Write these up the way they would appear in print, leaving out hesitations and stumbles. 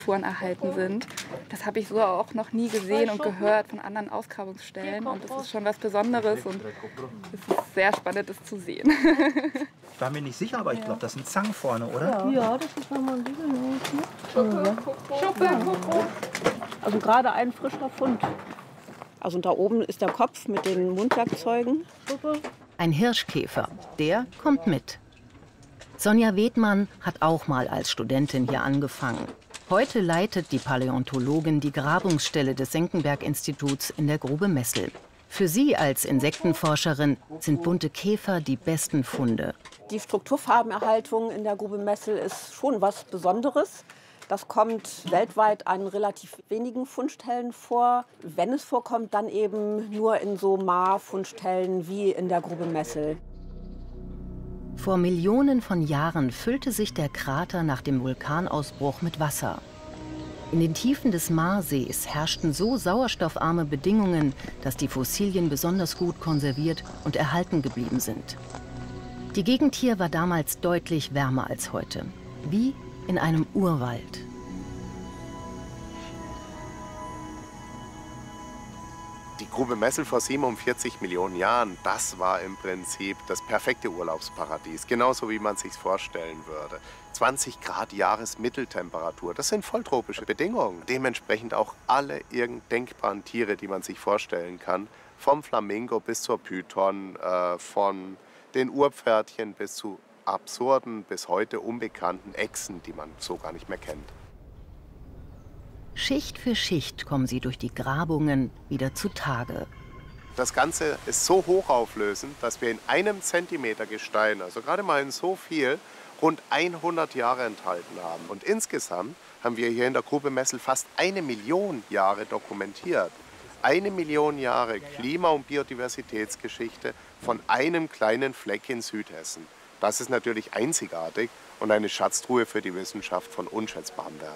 Spuren erhalten sind. Das habe ich so auch noch nie gesehen und gehört von anderen Ausgrabungsstellen. Und das ist schon was Besonderes und es ist sehr spannend, das zu sehen. Ich war mir nicht sicher, aber ich glaube, das ist ein Zang vorne, oder? Ja, das ist nochmal ein Schuppe. Also gerade ein frischer Fund. Also da oben ist der Kopf mit den Mundwerkzeugen. Ein Hirschkäfer, der kommt mit. Sonja Wedmann hat auch mal als Studentin hier angefangen. Heute leitet die Paläontologin die Grabungsstelle des Senckenberg-Instituts in der Grube Messel. Für sie als Insektenforscherin sind bunte Käfer die besten Funde. Die Strukturfarbenerhaltung in der Grube Messel ist schon was Besonderes. Das kommt weltweit an relativ wenigen Fundstellen vor. Wenn es vorkommt, dann eben nur in so Fundstellen wie in der Grube Messel. Vor Millionen von Jahren füllte sich der Krater nach dem Vulkanausbruch mit Wasser. In den Tiefen des Marsees herrschten so sauerstoffarme Bedingungen, dass die Fossilien besonders gut konserviert und erhalten geblieben sind. Die Gegend hier war damals deutlich wärmer als heute, wie in einem Urwald. Die Grube Messel vor 47 Millionen Jahren, das war im Prinzip das perfekte Urlaubsparadies, genauso wie man es sich vorstellen würde. 20 Grad Jahresmitteltemperatur, das sind volltropische Bedingungen. Dementsprechend auch alle irgend denkbaren Tiere, die man sich vorstellen kann, vom Flamingo bis zur Python, von den Urpferdchen bis zu absurden, bis heute unbekannten Echsen, die man so gar nicht mehr kennt. Schicht für Schicht kommen sie durch die Grabungen wieder zutage. Das Ganze ist so hochauflösend, dass wir in einem Zentimeter Gestein, also gerade mal in so viel, rund 100 Jahre enthalten haben. Und insgesamt haben wir hier in der Grube Messel fast 1 Million Jahre dokumentiert. 1 Million Jahre Klima- und Biodiversitätsgeschichte von einem kleinen Fleck in Südhessen. Das ist natürlich einzigartig und eine Schatztruhe für die Wissenschaft von unschätzbarem Wert.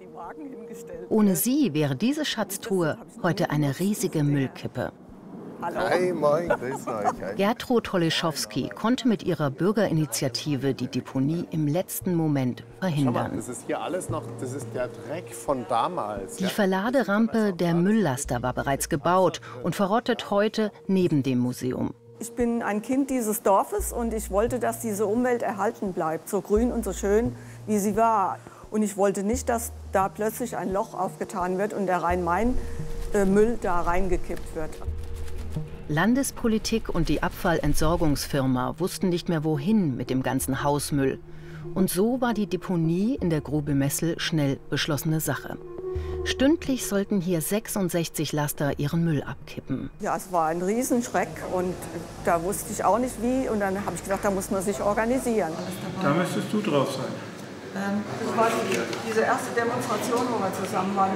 Ohne sie wäre diese Schatztruhe heute eine riesige Müllkippe. Hi, moin, grüß euch. Gertrud Holischowski konnte mit ihrer Bürgerinitiative die Deponie im letzten Moment verhindern. Das ist hier alles noch, das ist der Dreck von damals. Die Verladerampe der Mülllaster war bereits gebaut und verrottet heute neben dem Museum. Ich bin ein Kind dieses Dorfes und ich wollte, dass diese Umwelt erhalten bleibt, so grün und so schön, wie sie war. Und ich wollte nicht, dass da plötzlich ein Loch aufgetan wird und der Rhein-Main-Müll da reingekippt wird. Landespolitik und die Abfallentsorgungsfirma wussten nicht mehr wohin mit dem ganzen Hausmüll. Und so war die Deponie in der Grube Messel schnell beschlossene Sache. Stündlich sollten hier 66 Laster ihren Müll abkippen. Ja, es war ein Riesenschreck und da wusste ich auch nicht wie. Und dann habe ich gedacht, da muss man sich organisieren. Da müsstest du drauf sein. Das war diese erste Demonstration, wo wir zusammen waren.